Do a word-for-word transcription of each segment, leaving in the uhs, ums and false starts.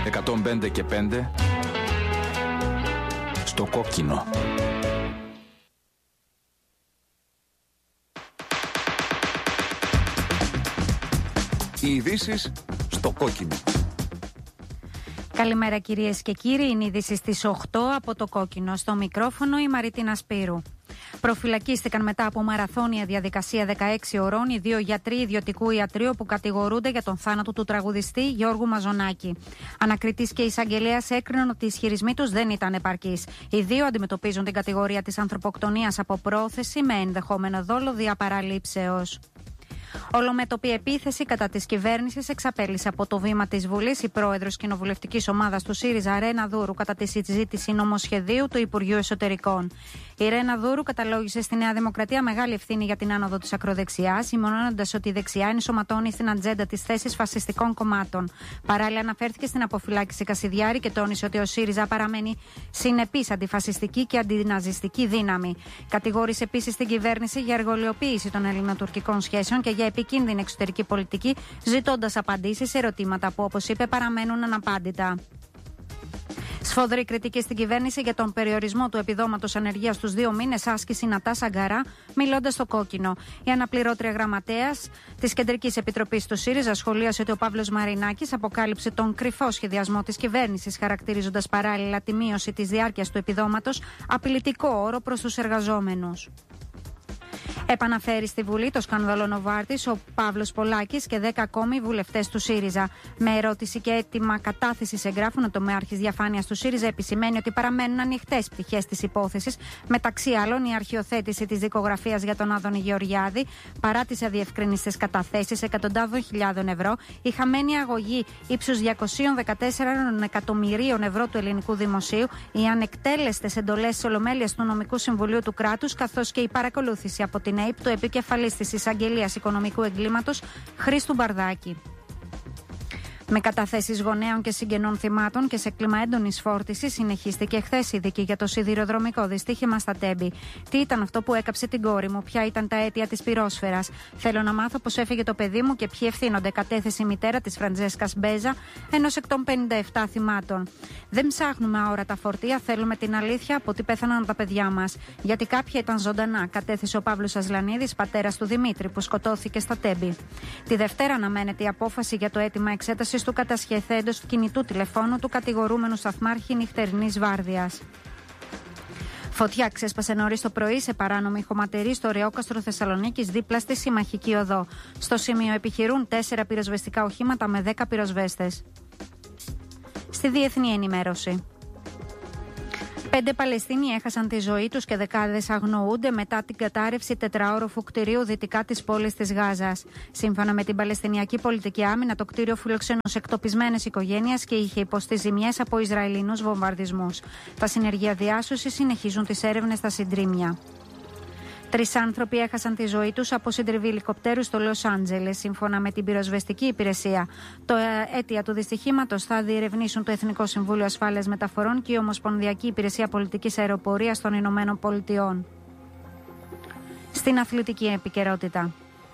εκατόν πέντε και πέντε στο κόκκινο. Οι ειδήσεις στο κόκκινο. Καλημέρα κυρίες και κύριοι, είναι ειδήσεις στις οκτώ από το κόκκινο. Στο μικρόφωνο η Μαρίτινα Σπύρου. Προφυλακίστηκαν μετά από μαραθώνια διαδικασία δεκαέξι ωρών οι δύο γιατροί ιδιωτικού ιατρείου που κατηγορούνται για τον θάνατο του τραγουδιστή Γιώργου Μαζονάκη. Ανακριτής και εισαγγελέας έκριναν ότι οι ισχυρισμοί τους δεν ήταν επαρκείς. Οι δύο αντιμετωπίζουν την κατηγορία της ανθρωποκτονίας από πρόθεση με ενδεχόμενο δόλο δια παραλήψεως. Ολομέτωπη επίθεση κατά της κυβέρνησης εξαπέλυσε από το βήμα της Βουλής η πρόεδρος κοινοβουλευτικής ομάδας του ΣΥΡΙΖΑ, Ρένα Δούρου, κατά τη συζήτηση νομοσχεδίου του Υπουργείου Εσωτερικών. Η Ρένα Δούρου καταλόγισε στη Νέα Δημοκρατία μεγάλη ευθύνη για την άνοδο της ακροδεξιάς, σημειώνοντας ότι η δεξιά ενσωματώνει στην ατζέντα της θέσεις φασιστικών κομμάτων. Παράλληλα, αναφέρθηκε στην αποφυλάκηση Κασιδιάρη και τόνισε ότι ο ΣΥΡΙΖΑ παραμένει συνεπής αντιφασιστική και αντιναζιστική δύναμη. Κατηγόρησε επίσης την κυβέρνηση για εργολιοποίηση των ελληνοτουρκικών σχέσεων και για επικίνδυνη εξωτερική πολιτική, ζητώντας απαντήσεις σε ερωτήματα που, όπως είπε, παραμένουν αναπάντητα. Σφοδρή κριτική στην κυβέρνηση για τον περιορισμό του επιδόματος ανεργίας στους δύο μήνες, άσκηση η Νατάσα Γκαρά, μιλώντας στο κόκκινο. Η αναπληρώτρια γραμματέας της Κεντρικής Επιτροπής του ΣΥΡΙΖΑ σχολίασε ότι ο Παύλος Μαρινάκης αποκάλυψε τον κρυφό σχεδιασμό της κυβέρνησης, χαρακτηρίζοντας παράλληλα τη μείωση της διάρκειας του επιδόματος απειλητικό όρο προς τους εργαζόμενους. Επαναφέρει στη Βουλή το σκάνδαλο Νοβάρτης ο Παύλος Πολάκης και δέκα ακόμη βουλευτές του ΣΥΡΙΖΑ. Με ερώτηση και αίτημα κατάθεσης εγγράφων, ο τομέαρχης διαφάνειας του ΣΥΡΙΖΑ επισημαίνει ότι παραμένουν ανοιχτές πτυχές της υπόθεσης, μεταξύ άλλων η αρχιοθέτηση της δικογραφίας για τον Άδωνη Γεωργιάδη, παρά τις αδιευκρινιστές καταθέσεις εκατοντάδων χιλιάδων ευρώ, η χαμένη αγωγή ύψους διακόσια δεκατέσσερα εκατομμυρίων ευρώ του ελληνικού δημοσίου, οι ανεκτέλεστες εντολές της Ολομέλειας του Νομικού Συμβουλίου του κράτους, καθώς και η παρακολούθηση από την ΑΕΠ του επικεφαλής της Εισαγγελίας Οικονομικού Εγκλήματος Χρήστου Μπαρδάκη. Με καταθέσεις γονέων και συγγενών θυμάτων και σε κλίμα έντονης φόρτισης, συνεχίστηκε χθες η δίκη για το σιδηροδρομικό δυστύχημα στα Τέμπη. Τι ήταν αυτό που έκαψε την κόρη μου, ποια ήταν τα αίτια της πυρόσφαιρας. Θέλω να μάθω πώς έφυγε το παιδί μου και ποιοι ευθύνονται, κατέθεσε η μητέρα της Φραντζέσκας Μπέζα, ενός εκ των πενήντα επτά θυμάτων. Δεν ψάχνουμε αόρατα φορτία, θέλουμε την αλήθεια από τι πέθαναν τα παιδιά μας. Γιατί κάποια ήταν ζωντανά, κατέθεσε ο Παύλος Ασλανίδης, πατέρας του Δημήτρη, που σκοτώθηκε στα Τέμπη. Τη Δευτέρα αναμένεται η απόφαση για το αίτημα εξέταση του κατασχεθέντος του κινητού τηλεφώνου του κατηγορούμενου σταθμάρχη νυχτερινής βάρδιας. Φωτιά ξέσπασε νωρίς το πρωί σε παράνομη χωματερή στο Ρεόκαστρο Θεσσαλονίκης, δίπλα στη Συμμαχική Οδό. Στο σημείο επιχειρούν τέσσερα πυροσβεστικά οχήματα με δέκα πυροσβέστες. Στη διεθνή ενημέρωση. Πέντε Παλαιστίνοι έχασαν τη ζωή τους και δεκάδες αγνοούνται μετά την κατάρρευση τετραόροφου κτηρίου δυτικά της πόλης της Γάζας. Σύμφωνα με την Παλαιστινιακή Πολιτική Άμυνα, το κτίριο φιλοξενούσε εκτοπισμένες οικογένειες και είχε υποστεί ζημιές από Ισραηλινούς βομβαρδισμούς. Τα συνεργεία διάσωσης συνεχίζουν τις έρευνες στα συντρίμμια. Τρεις άνθρωποι έχασαν τη ζωή τους από συντριβή ελικοπτέρου στο Λος Άντζελες, σύμφωνα με την πυροσβεστική υπηρεσία. Το αίτια του δυστυχήματος θα διερευνήσουν το Εθνικό Συμβούλιο Ασφάλειας Μεταφορών και η Ομοσπονδιακή Υπηρεσία Πολιτικής Αεροπορίας των Ηνωμένων Πολιτειών. Στην αθλητική επικαιρότητα.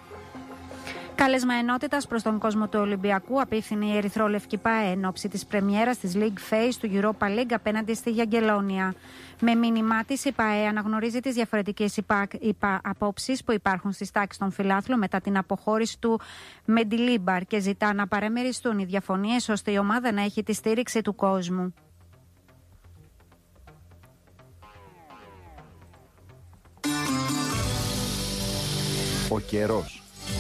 Κάλεσμα ενότητας προς τον κόσμο του Ολυμπιακού απίφθινε η Ερυθρόλευκη ΠΑΕ εν ώψη της πρεμιέρας της League Phase του Europa League απέναντι στη Γιαγκελόνια. Με μήνυμά της, η ΠΑΕ αναγνωρίζει τις διαφορετικές απόψεις που υπάρχουν στις τάξεις των φιλάθλων μετά την αποχώρηση του Μεντιλίμπαρ και ζητά να παραμεριστούν οι διαφωνίες ώστε η ομάδα να έχει τη στήριξη του κόσμου. Ο καιρός.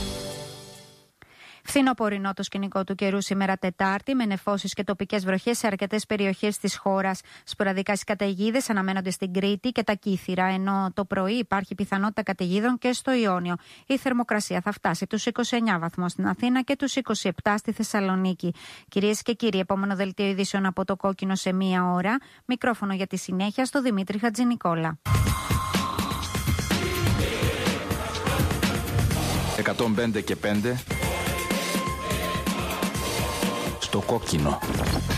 Φθινοπορεινό το σκηνικό του καιρού σήμερα Τετάρτη, με νεφώσεις και τοπικές βροχές σε αρκετές περιοχές της χώρας. Σποραδικά στις καταιγίδες αναμένονται στην Κρήτη και τα Κύθυρα, ενώ το πρωί υπάρχει πιθανότητα καταιγίδων και στο Ιόνιο. Η θερμοκρασία θα φτάσει τους είκοσι εννέα βαθμούς στην Αθήνα και τους είκοσι επτά στη Θεσσαλονίκη. Κυρίες και κύριοι, επόμενο δελτίο ειδήσεων από το κόκκινο σε μία ώρα. Μικρόφωνο για τη συνέχεια στο Δημήτρη Χατζηνικόλα. εκατόν πέντε και πέντε στο κόκκινο.